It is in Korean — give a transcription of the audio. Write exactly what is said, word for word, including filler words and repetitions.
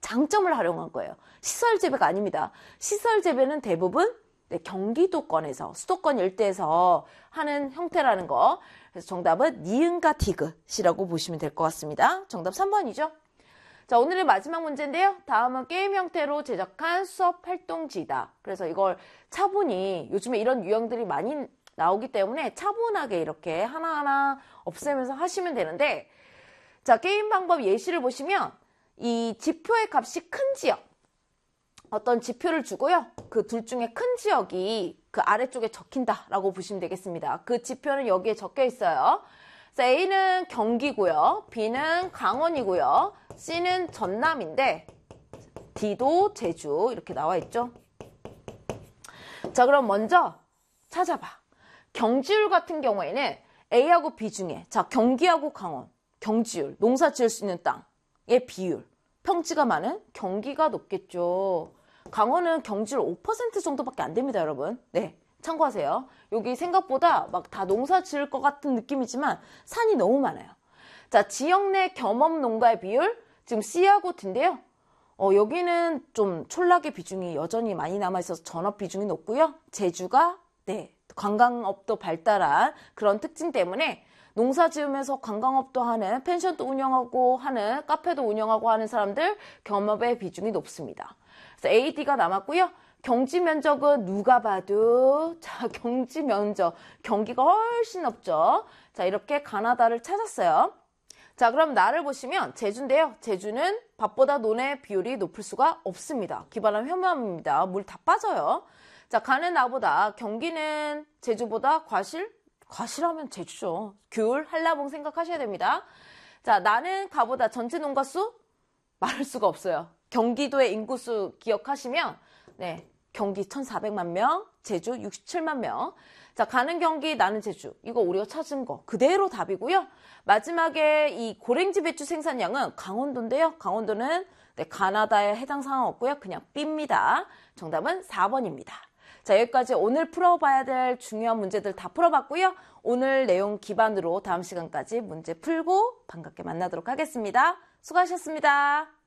장점을 활용한 거예요. 시설 재배가 아닙니다. 시설 재배는 대부분 네, 경기도권에서, 수도권 일대에서 하는 형태라는 거. 그래서 정답은 니은과 디귿이라고 보시면 될 것 같습니다. 정답 삼 번이죠. 자, 오늘의 마지막 문제인데요. 다음은 게임 형태로 제작한 수업 활동지다. 그래서 이걸 차분히, 요즘에 이런 유형들이 많이 나오기 때문에 차분하게 이렇게 하나하나 없애면서 하시면 되는데, 자, 게임 방법 예시를 보시면 이 지표의 값이 큰 지역, 어떤 지표를 주고요. 그 둘 중에 큰 지역이 그 아래쪽에 적힌다라고 보시면 되겠습니다. 그 지표는 여기에 적혀 있어요. 그래서 A는 경기고요. B는 강원이고요. C는 전남인데 D도 제주 이렇게 나와 있죠. 자, 그럼 먼저 찾아봐. 경지율 같은 경우에는 A하고 B 중에 자, 경기하고 강원, 경지율, 농사 지을 수 있는 땅의 비율, 평지가 많은 경기가 높겠죠. 강원은 경지율 오 퍼센트 정도밖에 안 됩니다, 여러분. 네, 참고하세요. 여기 생각보다 막 다 농사 지을 것 같은 느낌이지만 산이 너무 많아요. 자, 지역 내 겸업 농가의 비율, 지금 C하고 D인데요. 어, 여기는 좀 촌락의 비중이 여전히 많이 남아있어서 전업 비중이 높고요. 제주가 네, 관광업도 발달한 그런 특징 때문에 농사 지으면서 관광업도 하는, 펜션도 운영하고 하는, 카페도 운영하고 하는 사람들 겸업의 비중이 높습니다. 그래서 A, D가 남았고요. 경지 면적은 누가 봐도 자, 경지 면적, 경기가 훨씬 높죠. 자, 이렇게 가나다를 찾았어요. 자, 그럼 나를 보시면 제주인데요. 제주는 밭보다 논의 비율이 높을 수가 없습니다. 기반함 혐오함입니다. 물 다 빠져요. 자, 가는 나보다 경기는 제주보다 과실? 과실하면 제주죠. 귤, 한라봉 생각하셔야 됩니다. 자, 나는 가보다 전체 농가수 말할 수가 없어요. 경기도의 인구수 기억하시면 네, 경기 천사백만 명, 제주 육십칠만 명. 자, 가는 경기, 나는 제주. 이거 우리가 찾은 거 그대로 답이고요. 마지막에 이 고랭지 배추 생산량은 강원도인데요. 강원도는 네, 가나다에 해당 사항 없고요. 그냥 B입니다. 정답은 사 번입니다. 자, 여기까지 오늘 풀어봐야 될 중요한 문제들 다 풀어봤고요. 오늘 내용 기반으로 다음 시간까지 문제 풀고 반갑게 만나도록 하겠습니다. 수고하셨습니다.